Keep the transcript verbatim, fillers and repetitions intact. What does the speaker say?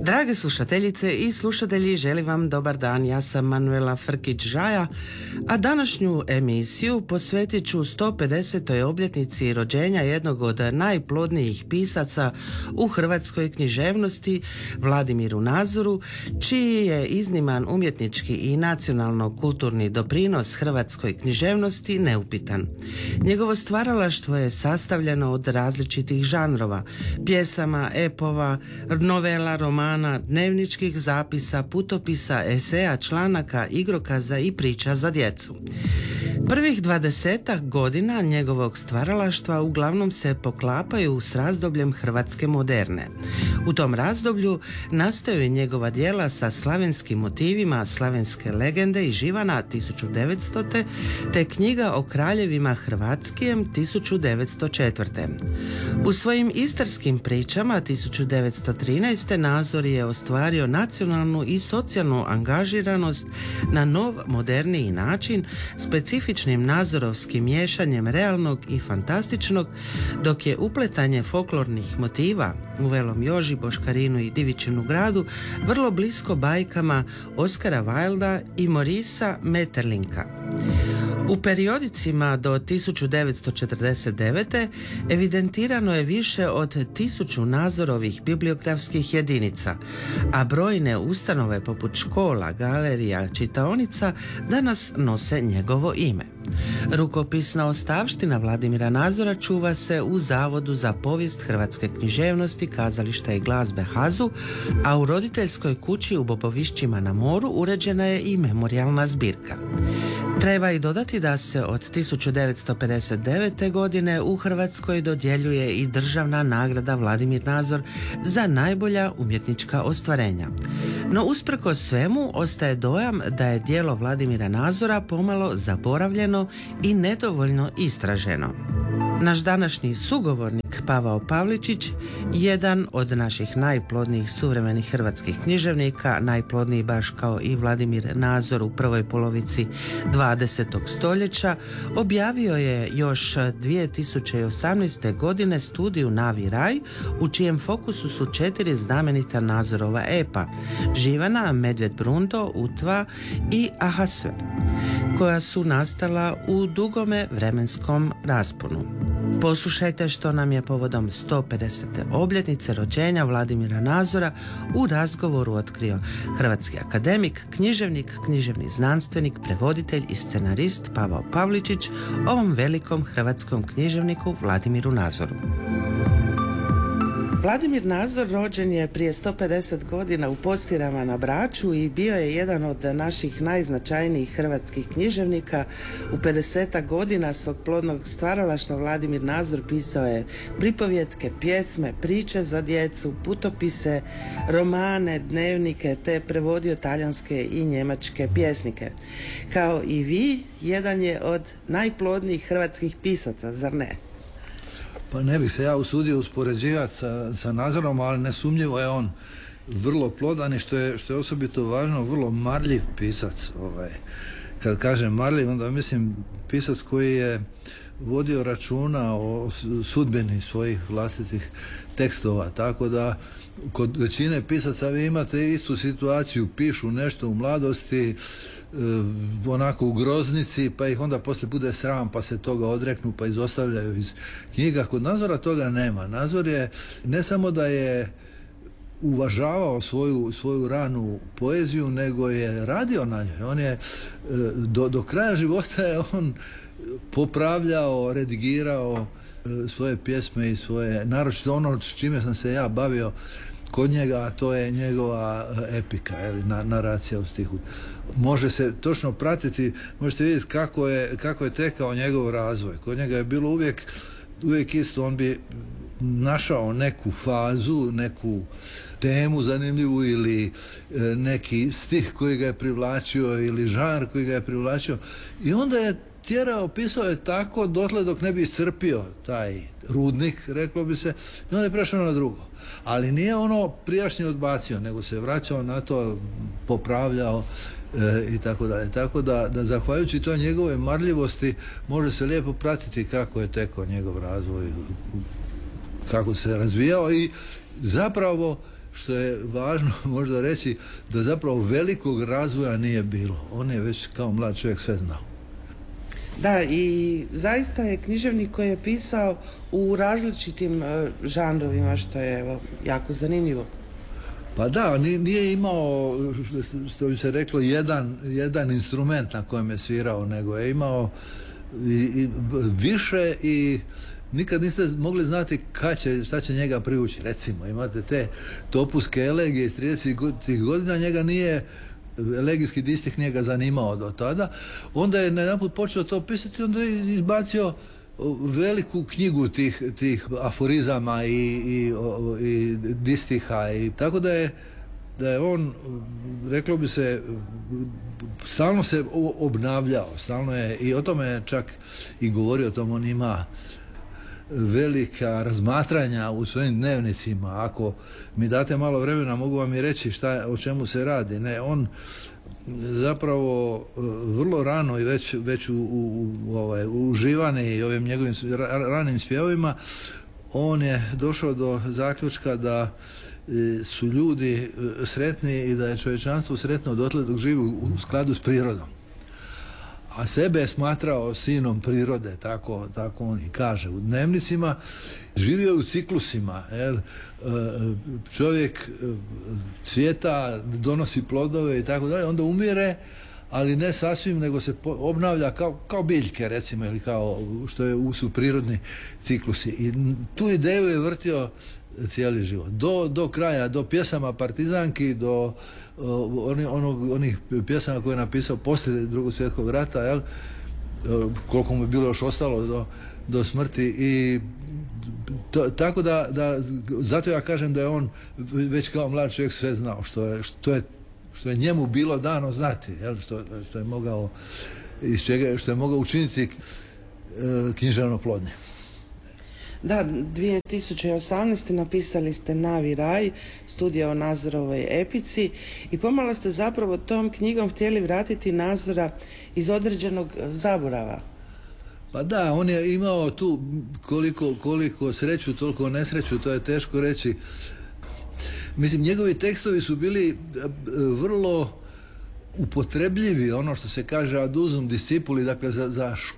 Drage slušateljice i slušatelji, želim vam dobar dan. Ja sam Manuela Frkić-Žaja, a današnju emisiju posvetit ću sto pedesetoj obljetnici rođenja jednog od najplodnijih pisaca u hrvatskoj književnosti, Vladimiru Nazoru, čiji je izniman umjetnički i nacionalno-kulturni doprinos hrvatskoj književnosti neupitan. Njegovo stvaralaštvo je sastavljeno od različitih žanrova, pjesama, epova, novela, romana, dnevničkih zapisa, putopisa, eseja, članaka, igrokaza i priča za djecu. Prvih dvadesetak godina njegovog stvaralaštva uglavnom se poklapaju s razdobljem hrvatske moderne. U tom razdoblju nastaju njegova djela sa slavenskim motivima, slavenske legende i Živana tisuću devetstote te knjiga o kraljevima Hrvatskijem tisuću devetsto četvrte. U svojim istarskim pričama tisuću devetsto trinaeste. Nazor je ostvario nacionalnu i socijalnu angažiranost na nov, moderniji način, specifičnim nazorovskim miješanjem realnog i fantastičnog, dok je upletanje folklornih motiva u Velom Joži, Boškarinu i Divičinu gradu vrlo blisko bajkama Oskara Wilda i Morisa Maeterlinka. U periodicima do tisuću devetsto četrdeset devete. evidentirano je više od tisuću Nazorovih bibliografskih jedinica, a brojne ustanove poput škola, galerija, čitaonica danas nose njegovo ime. Rukopisna ostavština Vladimira Nazora čuva se u Zavodu za povijest hrvatske književnosti, kazališta i glazbe Hazu, a u roditeljskoj kući u Bobovišćima na moru uređena je i memorijalna zbirka. Treba i dodati da se od tisuću devetsto pedeset devete. godine u Hrvatskoj dodjeljuje i državna nagrada Vladimir Nazor za najbolja umjetnička ostvarenja. No usprkos svemu ostaje dojam da je djelo Vladimira Nazora pomalo zaboravljeno i nedovoljno istraženo. Naš današnji sugovornik Pavao Pavličić, jedan od naših najplodnijih suvremenih hrvatskih književnika, najplodniji baš kao i Vladimir Nazor u prvoj polovici dvadesetog stoljeća, objavio je još dvije tisuće osamnaeste. godine studiju Navi raj, u čijem fokusu su četiri znamenita Nazorova epa: Živana, Medvjed Brundo, Utva i Ahasver, koja su nastala u dugome vremenskom rasponu. Poslušajte što nam je povodom sto pedesete. obljetnice rođenja Vladimira Nazora u razgovoru otkrio hrvatski akademik, književnik, književni znanstvenik, prevoditelj i scenarist Pavao Pavličić ovom velikom hrvatskom književniku Vladimiru Nazoru. Vladimir Nazor rođen je prije sto pedeset godina u Postirama na Braču i bio je jedan od naših najznačajnijih hrvatskih književnika. U pedesetak godina svog plodnog stvaralaštva Vladimir Nazor pisao je pripovjetke, pjesme, priče za djecu, putopise, romane, dnevnike te prevodio talijanske i njemačke pjesnike. Kao i vi, jedan je od najplodnijih hrvatskih pisaca, zar ne? Pa ne bih se ja usudio uspoređivati sa, sa Nazorom, ali nesumnjivo je on vrlo plodan i što je, što je osobito važno, vrlo marljiv pisac. Ovaj. Kad kažem marljiv, onda mislim pisac koji je vodio računa o sudbini svojih vlastitih tekstova, tako da kod većine pisaca vi imate istu situaciju, pišu nešto u mladosti, onako u groznici, pa ih onda poslije bude sram, pa se toga odreknu, pa izostavljaju iz knjiga. Kod Nazora toga nema. Nazor je ne samo da je uvažavao svoju, svoju ranu poeziju, nego je radio na njoj. On je do, do kraja života je on popravljao, redigirao svoje pjesme i svoje, naročito ono s čime sam se ja bavio kod njega, a to je njegova epika, ili naracija u stihu. Može se točno pratiti, možete vidjeti kako je, kako je tekao njegov razvoj. Kod njega je bilo uvijek, uvijek isto, on bi našao neku fazu, neku temu zanimljivu ili neki stih koji ga je privlačio ili žar koji ga je privlačio i onda je tjerao, pisao je tako dotle dok ne bi iscrpio taj rudnik, reklo bi se, i onda je prešao na drugo. Ali nije ono prijašnje odbacio, nego se vraćao na to, popravljao e, i tako dalje. Tako da, da zahvaljujući toj njegove marljivosti može se lijepo pratiti kako je tekao njegov razvoj, kako se razvijao i zapravo što je važno možda reći, da zapravo velikog razvoja nije bilo. On je već kao mlad čovjek sve znao. Da, i zaista je književnik koji je pisao u različitim žanrovima, što je evo, jako zanimljivo. Pa da, nije imao, što bi se reklo, jedan, jedan instrument na kojem je svirao, nego je imao i, i više i nikad niste mogli znati kad će, šta će njega privući. Recimo, imate te topuske elegije iz tridesetih godina, njega nije, elegijski distih nije ga zanimao do tada. Onda je najedanput počeo to pisati, onda je izbacio veliku knjigu tih, tih aforizama i, i, i distiha, i tako da je, da je on, reklo bi se, stalno se obnavljao, stalno je, i o tome je čak i govorio, o tom on ima velika razmatranja u svojim dnevnicima. Ako mi date malo vremena, mogu vam i reći šta, o čemu se radi. Ne, on zapravo vrlo rano i već, već u, u, u ovaj, uživani i ovim njegovim ranim spjevovima, on je došao do zaključka da su ljudi sretni i da je čovječanstvo sretno dotle dok živi u skladu s prirodom. A sebe je smatrao sinom prirode, tako, tako on i kaže u dnevnicima. Živio je u ciklusima, jer čovjek cvjeta, donosi plodove i tako dalje, onda umire, ali ne sasvim, nego se obnavlja kao, kao biljke, recimo, ili kao što je, su prirodni ciklusi. I tu ideju je vrtio cijeli život. Do, do kraja, do pjesama partizanki, do Oni, onog, onih pjesama koje je napisao poslije Drugog svjetskog rata, jel? Koliko mu je bilo još ostalo do, do smrti, i to, tako da, da zato ja kažem da je on već kao mlad čovjek sve znao, što je, što je, što je njemu bilo dano znati, jel? Što, što je mogao iz čega, što je mogao učiniti e, književno plodnje. Da, dvije tisuće osamnaeste. napisali ste Navi raj, studija o Nazorovoj epici, i pomalo ste zapravo tom knjigom htjeli vratiti Nazora iz određenog zaborava. Pa da, on je imao tu koliko, koliko sreću, toliko nesreću, to je teško reći. Mislim, njegovi tekstovi su bili vrlo upotrebljivi, ono što se kaže ad usum discipuli, dakle za, za